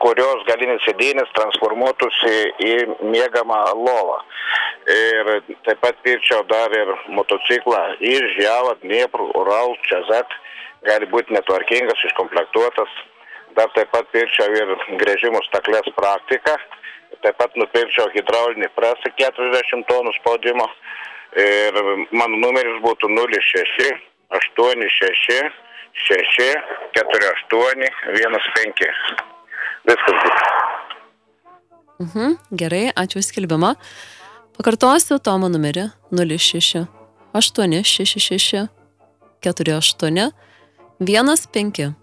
kurios galinės sėdynės transformuotųsi į miegamą lovą. Ir taip pat pirkčiau dar ir motociklą iš Java, Dnieprų, Ural, Čezat, gali būti netvarkingas, iškomplektuotas. Dar taip pat pirkčiau ir gręžimų staklės praktiką. Taip pat nupirkčiau hidraulinį presą 40 tonų spaudimo ir mano numeris būtų 06 86 6 48 15. Viskas būtų. Gerai, ačiū skelbimą. Pakartosiu Tomo numerį 06 86 48 15.